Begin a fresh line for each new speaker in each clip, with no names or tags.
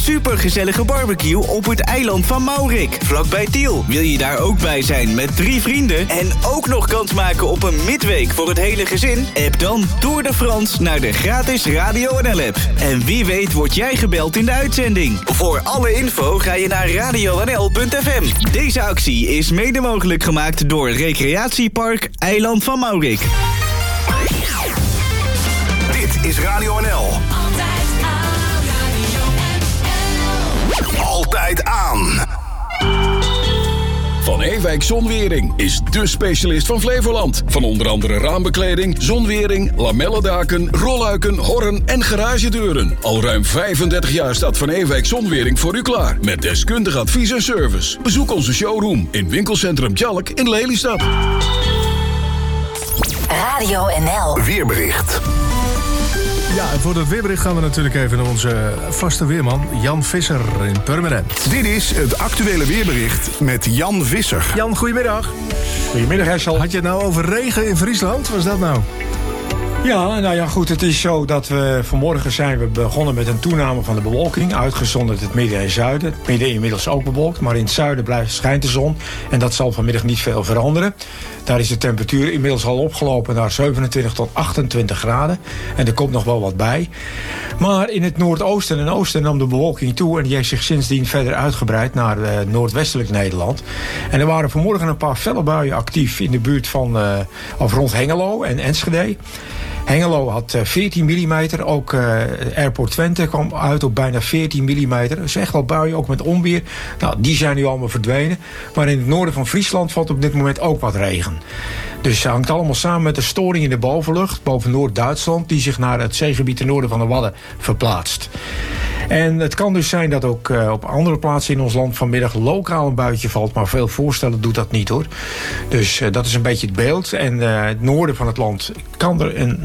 supergezellige barbecue op het eiland van Maurik, vlakbij Tiel. Wil je daar ook bij zijn met 3 vrienden en ook nog kans maken op een midweek voor het hele gezin? App dan Tour de France naar de gratis Radio NL-app. En wie weet word jij gebeld in de uitzending. Voor alle info ga je naar radionl.fm. Deze actie is mede mogelijk gemaakt door Recreatiepark Eiland van Maurik.
Dit is Radio NL.
Altijd aan, Radio NL.
Altijd aan.
Van Ewijk Zonwering is dé specialist van Flevoland. Van onder andere raambekleding, zonwering, lamellendaken, rolluiken, horren en garagedeuren. Al ruim 35 jaar staat Van Ewijk Zonwering voor u klaar. Met deskundig advies en service. Bezoek onze showroom in winkelcentrum Tjalk in Lelystad.
Radio NL.
Weerbericht.
Ja, en voor dat weerbericht gaan we natuurlijk even naar onze vaste weerman Jan Visser in Purmerend.
Dit is het actuele weerbericht met Jan Visser.
Jan, goedemiddag.
Goedemiddag, Hessel.
Had je het nou over regen in Friesland? Wat is dat nou?
Ja, nou ja, goed. Het is zo dat we vanmorgen zijn we begonnen met een toename van de bewolking. Uitgezonderd het midden en zuiden. Het midden inmiddels ook bewolkt, maar in het zuiden schijnt de zon. En dat zal vanmiddag niet veel veranderen. Daar is de temperatuur inmiddels al opgelopen naar 27 tot 28 graden. En er komt nog wel wat bij. Maar in het noordoosten en oosten nam de bewolking toe. En die heeft zich sindsdien verder uitgebreid naar noordwestelijk Nederland. En er waren vanmorgen een paar felle buien actief in de buurt van of rond Hengelo en Enschede. Hengelo had 14 mm. Ook Airport Twente kwam uit op bijna 14 mm. Dus echt wel buien, ook met onweer. Nou, die zijn nu allemaal verdwenen. Maar in het noorden van Friesland valt op dit moment ook wat regen. Dus het hangt allemaal samen met de storing in de bovenlucht boven Noord-Duitsland, die zich naar het zeegebied ten noorden van de Wadden verplaatst. En het kan dus zijn dat ook op andere plaatsen in ons land vanmiddag lokaal een buitje valt. Maar veel voorstellen doet dat niet, hoor. Dus dat is een beetje het beeld. En het noorden van het land kan er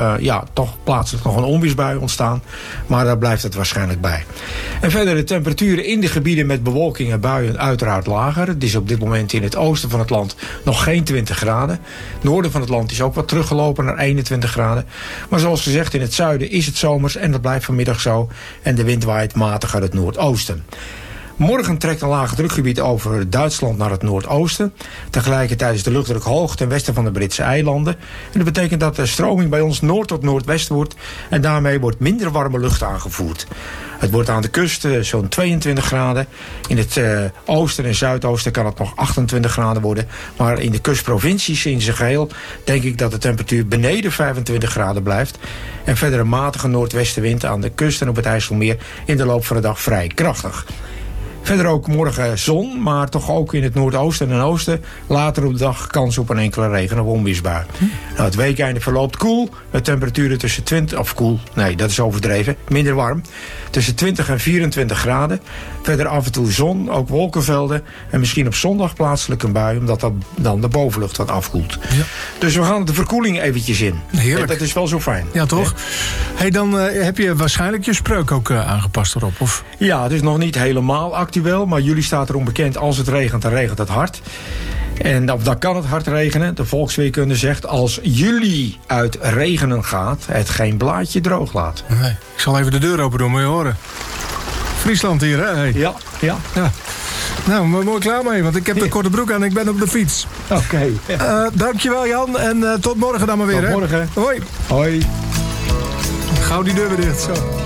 toch plaatselijk nog een onweersbui ontstaan. Maar daar blijft het waarschijnlijk bij. En verder de temperaturen in de gebieden met bewolking en buien uiteraard lager. Het is op dit moment in het oosten van het land nog geen 20 graden. Het noorden van het land is ook wat teruggelopen naar 21 graden. Maar zoals gezegd, in het zuiden is het zomers en dat blijft vanmiddag zo. En de wind waait matig uit het noordoosten. Morgen trekt een lage drukgebied over Duitsland naar het noordoosten. Tegelijkertijd is de luchtdruk hoog ten westen van de Britse eilanden. En dat betekent dat de stroming bij ons noord tot noordwest wordt. En daarmee wordt minder warme lucht aangevoerd. Het wordt aan de kust zo'n 22 graden. In het oosten en zuidoosten kan het nog 28 graden worden. Maar in de kustprovincies in zijn geheel denk ik dat de temperatuur beneden 25 graden blijft. En verder een matige noordwestenwind aan de kust en op het IJsselmeer in de loop van de dag vrij krachtig. Verder ook morgen zon, maar toch ook in het noordoosten en oosten later op de dag kans op een enkele regen- of onweersbui. Nou, het weekeinde verloopt koel, met temperaturen tussen 20, of koel, nee, dat is overdreven, minder warm. Tussen 20 en 24 graden. Verder af en toe zon, ook wolkenvelden. En misschien op zondag plaatselijk een bui, omdat dan de bovenlucht wat afkoelt. Ja. Dus we gaan de verkoeling eventjes in.
Heerlijk.
Dat is wel zo fijn.
Ja, toch? Hey, dan heb je waarschijnlijk je spreuk ook aangepast erop, of?
Ja, het is nog niet helemaal actueel, maar jullie staat erom bekend, als het regent, dan regent het hard. En dan kan het hard regenen. De volksweerkunde zegt, als juli uit regenen gaat, het geen blaadje droog laat.
Nee, ik zal even de deur open doen, moet je horen. Friesland hier, hè? Hey.
Ja.
Nou, mooi klaar mee, want ik heb de korte broek aan en ik ben op de fiets.
Oké.
Dankjewel, Jan, en tot morgen dan maar weer,
tot morgen.
Hoi.
Hoi.
Gauw die deur weer dicht, zo.